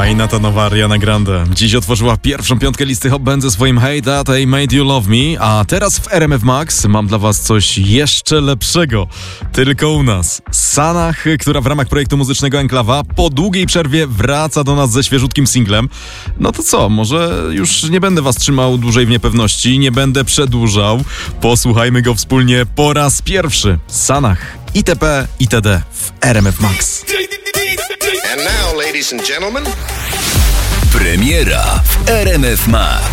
Fajna ta nowa Ariana Grande. Dziś otworzyła pierwszą piątkę listy Hot Band ze swoim Hey That I Made You Love Me, a teraz w RMF Max mam dla was coś jeszcze lepszego. Tylko u nas. Sanach, która w ramach projektu muzycznego Enklawa po długiej przerwie wraca do nas ze świeżutkim singlem. No to co, może już nie będę was trzymał dłużej w niepewności, nie będę przedłużał. Posłuchajmy go wspólnie po raz pierwszy. Sanach, itp. itd. w RMF Max. And now, ladies and gentlemen, Premiera w RMF Max.